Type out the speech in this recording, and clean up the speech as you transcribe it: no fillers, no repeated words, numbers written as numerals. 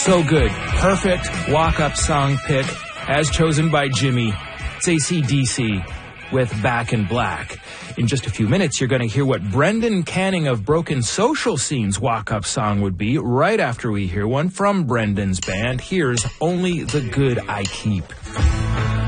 So good. Perfect walk-up song pick, as chosen by Jimmy. It's AC/DC with Back in Black. In just a few minutes, you're going to hear what Brendan Canning of Broken Social Scene's walk-up song would be right after we hear one from Brendan's band. Here's Only the Good I Keep.